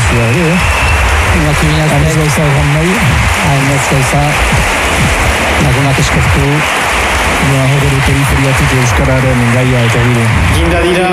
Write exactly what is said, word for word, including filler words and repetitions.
zua ere, eh? Iñaki Binaztek. Hainez gauza egon nahi. Hainez gauza. Lagunak eskertu. Joa hogere periferiatik euskararen gaia eta gire. Ginda dira